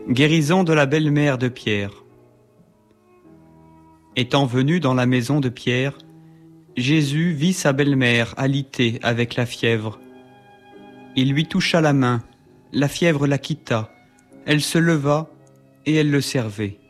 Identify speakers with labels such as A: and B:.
A: Guérison de la belle-mère de Pierre. Étant venu dans la maison de Pierre, Jésus vit sa belle-mère alitée avec la fièvre. Il lui toucha la main, la fièvre la quitta, elle se leva et elle le servait.